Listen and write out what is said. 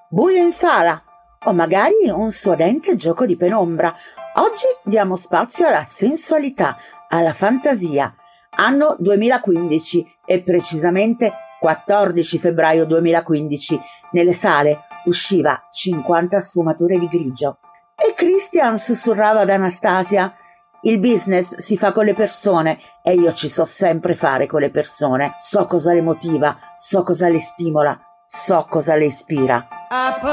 buio in sala o magari un suadente gioco di penombra. Oggi diamo spazio alla sensualità, alla fantasia. Anno 2015 e precisamente 14 febbraio 2015 nelle sale usciva 50 sfumature di grigio. E Christian sussurrava ad Anastasia: il business si fa con le persone e io ci so sempre fare con le persone. So cosa le motiva, so cosa le stimola, so cosa le ispira.